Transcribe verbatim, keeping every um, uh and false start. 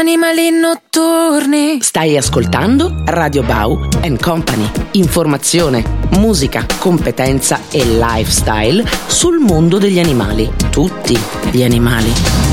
Animali notturni. Stai ascoltando Radio Bau and Company. Informazione, musica, competenza e lifestyle sul mondo degli animali. Tutti gli animali.